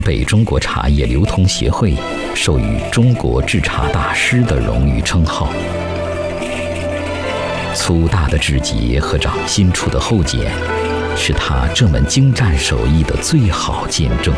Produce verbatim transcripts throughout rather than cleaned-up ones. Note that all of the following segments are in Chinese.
被中国茶叶流通协会授予中国制茶大师的荣誉称号。粗大的指节和掌心处的厚茧，是他这门精湛手艺的最好见证。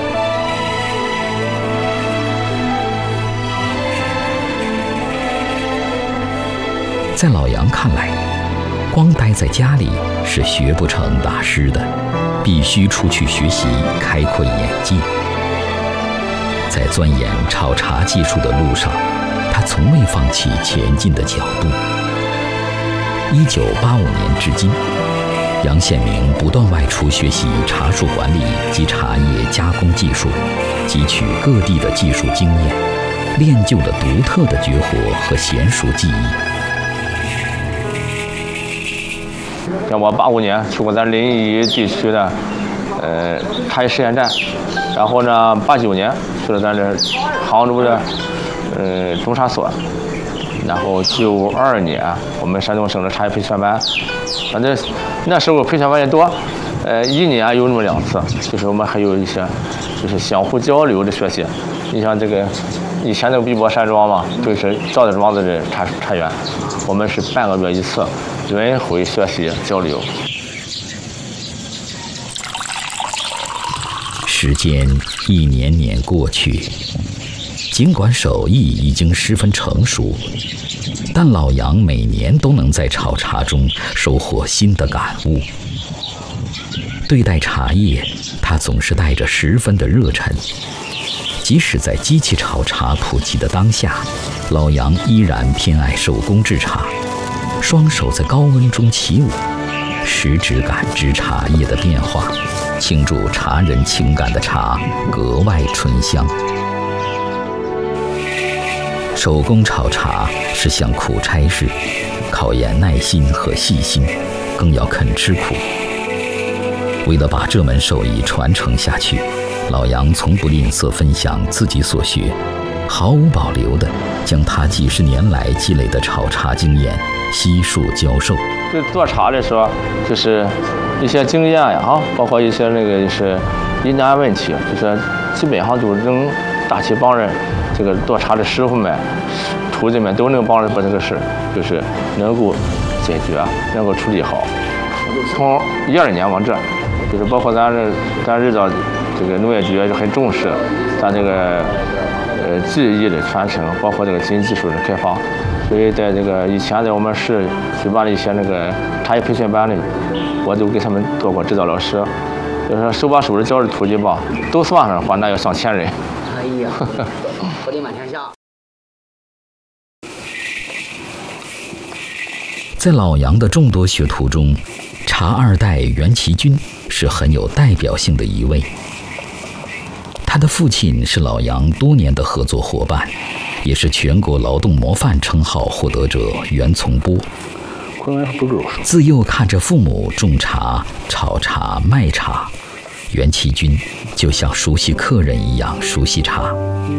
在老杨看来，光待在家里是学不成大师的，必须出去学习，开阔眼界。在钻研炒茶技术的路上，他从未放弃前进的脚步。一九八五年至今，杨宪明不断外出学习茶树管理及茶叶加工技术，汲取各地的技术经验，练就了独特的绝活和娴熟技艺。 像我八五年去过咱临沂地区的，呃，茶叶实验站，然后呢，八九年去了咱这杭州的，呃，中茶所，然后九二年我们山东省的茶叶培训班，反正那时候培训班也多，呃，一年有那么两次，就是我们还有一些就是相互交流的学习。你像这个以前那个碧波山庄嘛，就是赵家庄子的茶茶园，我们是半个月一次。轮回学习交流。 时间一年年过去，尽管手艺已经十分成熟，但老杨每年都能在炒茶中收获新的感悟。对待茶叶，他总是带着十分的热忱。即使在机器炒茶普及的当下，老杨依然偏爱手工制茶。双手在高温中起舞，实质感知茶叶的变化，倾注茶人情感的茶格外醇香。手工炒茶是项苦差事，考验耐心和细心，更要肯吃苦。为了把这门手艺传承下去，老杨从不吝啬分享自己所学，毫无保留地将他几十年来积累的炒茶经验悉数教授。 就做茶的时候，就是一些经验呀，啊，包括一些那个就是疑难问题，就是基本上都能大体帮人，这个做茶的师傅们、徒弟们都能帮人把这个事，就是能够解决，能够处理好。从一二年往这，就是包括咱这咱日照这个农业局就很重视咱这个呃技艺的传承，包括这个新技术的开发。所以在这个以前在我们市举办了一些那个茶叶培训班里，我都给他们做过指导老师。就是说手把手的教的徒弟吧，都算上的话，那要上千人。 哎呀，福利满天下。 在老杨的众多学徒中，茶二代袁其军是很有代表性的一位。他的父亲是老杨多年的合作伙伴，也是全国劳动模范称号获得者袁从波。自幼看着父母种茶、炒茶、卖茶，袁其军就像熟悉客人一样熟悉茶。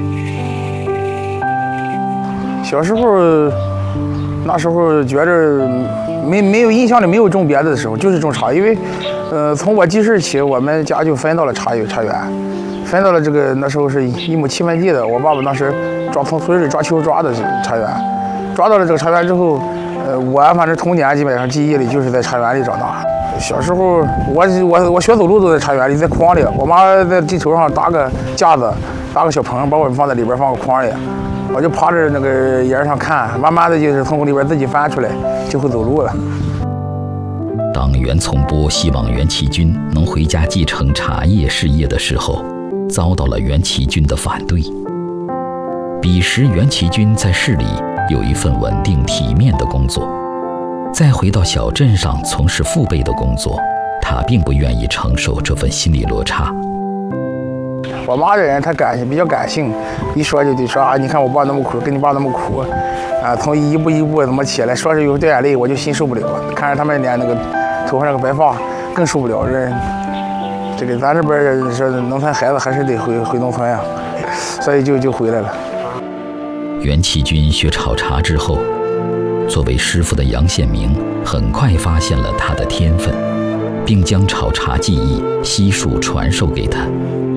小时候，那时候觉着没没有印象里没有种别的的时候，就是种茶，因为，呃，从我记事起，我们家就分到了茶园茶园。分到了这个那时候是一亩七分地的，我爸爸当时抓从村里抓球抓的茶园，抓到了这个茶园之后，呃，我反正童年基本上记忆里就是在茶园里长大。小时候我我我学走路都在茶园里，在筐里，我妈在地头上搭个架子，搭个小棚，把我们放在里边放个筐里，我就趴着那个沿上看，慢慢的就是从里边自己翻出来，就会走路了。 当袁从波希望袁其军能回家继承茶叶事业的时候，遭到了袁其军的反对。彼时袁其军在市里有一份稳定体面的工作，再回到小镇上从事父辈的工作，他并不愿意承受这份心理落差。 我妈这人她感性，比较感性，一说就得说啊，你看我爸那么苦，跟你爸那么苦，啊，从一步一步怎么起来，说是有掉眼泪，我就心受不了。看着他们脸那个头上那个白发，更受不了。这这个咱这边说农村孩子还是得回回农村呀，所以就就回来了。 袁其军学炒茶之后，作为师傅的杨宪明很快发现了他的天分，并将炒茶技艺悉数传授给他。